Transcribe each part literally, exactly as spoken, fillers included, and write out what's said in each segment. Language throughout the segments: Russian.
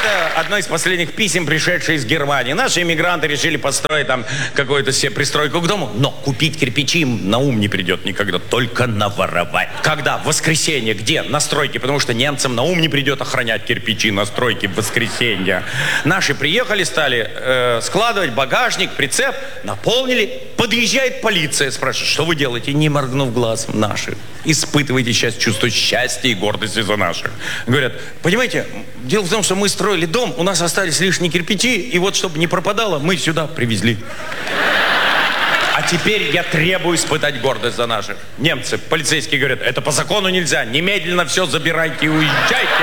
это одно из последних писем, пришедшее из Германии. Наши иммигранты решили построить там какую-то себе пристройку к дому, но купить кирпичи им на ум не придет никогда, только наворовать. Когда? В воскресенье. Где? На стройке, потому что немцам на ум не придет охранять кирпичи на стройке в воскресенье. Наши приехали, стали э, складывать багажник, прицеп, наполнили. Подъезжает полиция, спрашивает, что вы делаете? Не моргнув глазом. Наши. Испытываете сейчас чувство счастья и гордости за наших. Говорят, понимаете, дело в том, что мы строили дом, у нас остались лишние кирпичи, и вот, чтобы не пропадало, мы сюда привезли. А теперь я требую испытать гордость за наших. Немцы, полицейские говорят, это по закону нельзя, немедленно все забирайте и уезжайте.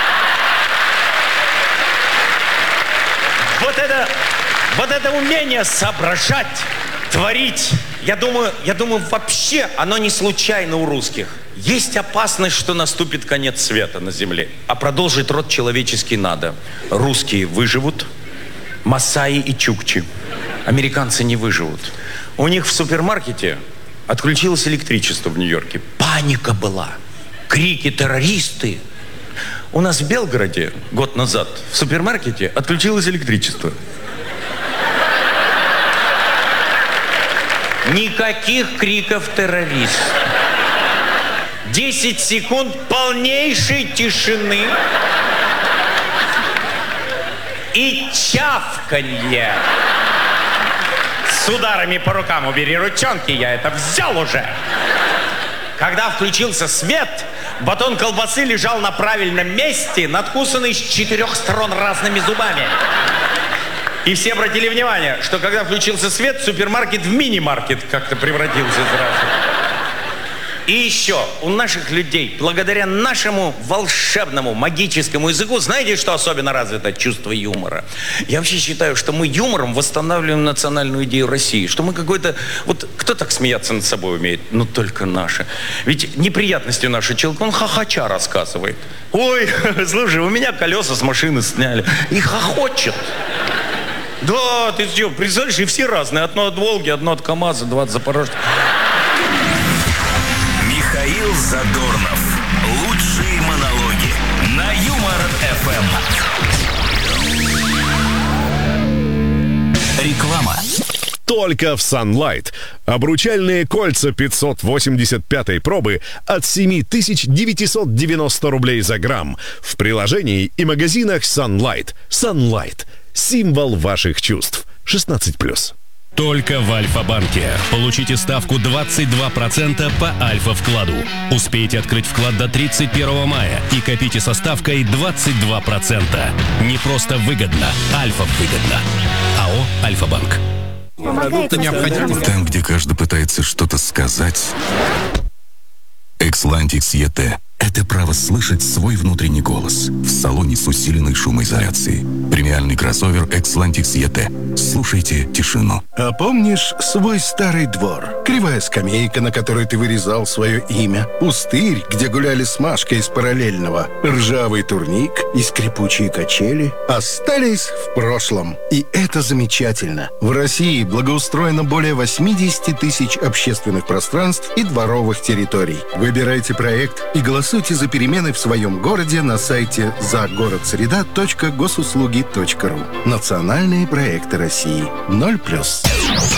Вот это, вот это умение соображать, творить, я думаю, я думаю, вообще оно не случайно у русских. Есть опасность, что наступит конец света на земле, а продолжить род человеческий надо. Русские выживут, масаи и чукчи. Американцы не выживут. У них в супермаркете отключилось электричество в Нью-Йорке. Паника была. Крики «террористы». У нас в Белгороде год назад в супермаркете отключилось электричество. Никаких криков «террорист». Десять секунд полнейшей тишины и чавканье. С ударами по рукам убери ручонки, я это взял уже. Когда включился свет, батон колбасы лежал на правильном месте, надкусанный с четырех сторон разными зубами. И все обратили внимание, что когда включился свет, супермаркет в мини-маркет как-то превратился сразу. И еще у наших людей, благодаря нашему волшебному, магическому языку, знаете, что особенно развито? Чувство юмора. Я вообще считаю, что мы юмором восстанавливаем национальную идею России. Что мы какой-то... Вот кто так смеяться над собой умеет? Ну, только наши. Ведь неприятности наши человек, он хохоча рассказывает. Ой, слушай, у меня колеса с машины сняли. И хохочет. Да, ты что, представляешь, и все разные. Одно от Волги, одно от КамАЗа, два от Запорожца. Михаил Задорнов. Лучшие монологи на Юмор-эф эм. Реклама. Только в Sunlight. Обручальные кольца пятьсот восемьдесят пятой пробы от семь тысяч девятьсот девяносто рублей за грамм. В приложении и магазинах Sunlight. Sunlight. Символ ваших чувств. шестнадцать плюс. Только в Альфа-банке. Получите ставку двадцать два процента по Альфа-вкладу. Успейте открыть вклад до тридцать первого мая и копите со ставкой двадцать два процента. Не просто выгодно, Альфа-выгодно. АО «Альфа-банк». Продукты необходимы. Там, где каждый пытается что-то сказать. Экслантикс ЕТ. Это право слышать свой внутренний голос в салоне с усиленной шумоизоляцией. Премиальный кроссовер Экслантикс ЕТ. Слушайте тишину. А помнишь свой старый двор? Кривая скамейка, на которой ты вырезал свое имя. Пустырь, где гуляли с Машкой из параллельного. Ржавый турник и скрипучие качели остались в прошлом. И это замечательно. В России благоустроено более восемьдесят тысяч общественных пространств и дворовых территорий. Выбирайте проект и голосуйте за перемены в своем городе на сайте загородсреда точка госуслуги точка ру. Национальные проекты России. ноль плюс.